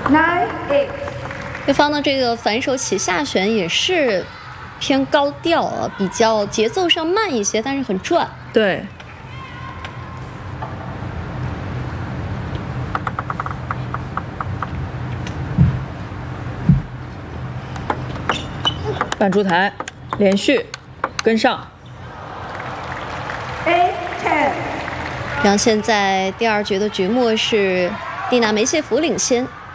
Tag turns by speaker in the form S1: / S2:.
S1: 9-8。
S2: 对方的这个反手起下旋也是偏高调啊，比较节奏上慢一些，但是很转。
S3: 对。半出台，连续跟上。
S1: 8-10。
S2: 然后现在第二局的局末是蒂娜梅谢弗领先。